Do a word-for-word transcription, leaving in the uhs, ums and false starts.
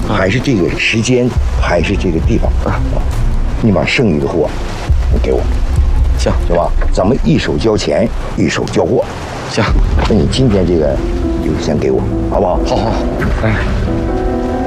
还是这个时间，还是这个地方啊？你把剩余的货你给我， 行行吧？咱们一手交钱，一手交货。 行， 那你今天这个你就先给我，好不好？ 好好好，哎。